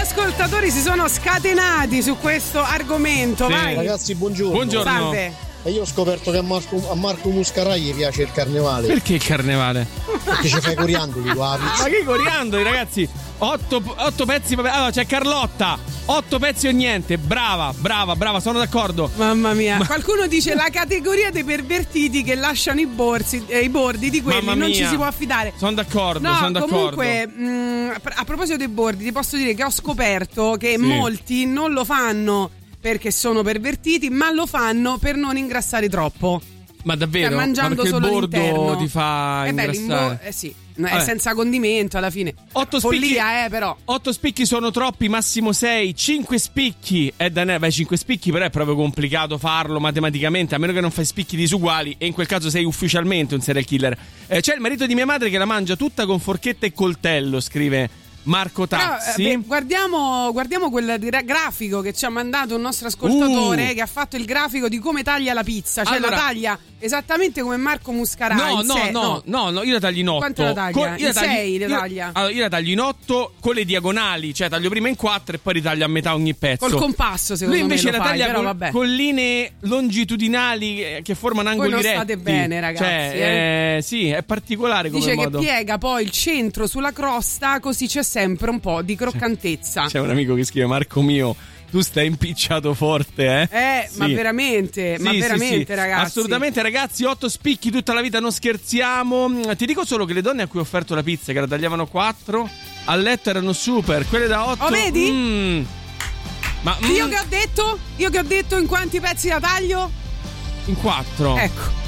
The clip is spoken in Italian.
ascoltatori si sono scatenati su questo argomento. Sì. Vai. Ragazzi, buongiorno. Buongiorno. Salve. E io ho scoperto che a Marco Muscarai piace il carnevale. Perché il carnevale? Perché ci fai coriandoli qua la pizza. Ma che coriandoli, ragazzi? 8 pezzi. Allora c'è Carlotta. 8 pezzi o niente. Brava, sono d'accordo. Mamma mia. Qualcuno dice la categoria dei pervertiti che lasciano i bordi di quelli. Mamma non mia. ci si può affidare. Sono d'accordo, No, comunque, a proposito dei bordi, ti posso dire che ho scoperto che molti non lo fanno perché sono pervertiti, ma lo fanno per non ingrassare troppo. Ma davvero? Mangiando ma perché solo il bordo l'interno ti fa ingrassare? sì, è senza condimento alla fine. 8 follia, però 8 spicchi sono troppi, massimo 6. 5 spicchi è da beh, 5 spicchi però è proprio complicato farlo matematicamente, a meno che non fai spicchi disuguali, e in quel caso sei ufficialmente un serial killer. C'è il marito di mia madre che la mangia tutta con forchetta e coltello, scrive Marco Tazzi. Guardiamo quel grafico che ci ha mandato un nostro ascoltatore, che ha fatto il grafico di come taglia la pizza. Cioè allora, la taglia esattamente come Marco Muscarai. No, io la taglio in 8. Quanto la taglia? In 6 le taglia? Allora, io la taglio in 8 con le diagonali, cioè taglio prima in 4 e poi ritaglio a metà ogni pezzo. Col compasso, secondo Lui invece me la taglia con linee longitudinali che formano angoli retti. Voi lo state bene, ragazzi. Cioè, sì, è particolare come dice modo. Che piega poi il centro sulla crosta, così c'è sempre un po' di croccantezza. C'è un amico che scrive: Marco mio, tu stai impicciato forte, sì. Ma veramente, sì. Ragazzi. Assolutamente, ragazzi, 8 spicchi tutta la vita, non scherziamo. Ti dico solo che le donne a cui ho offerto la pizza, che la tagliavano 4, a letto erano super, quelle da 8. Oh, vedi? Ma Io che ho detto in quanti pezzi la taglio? In 4. Ecco.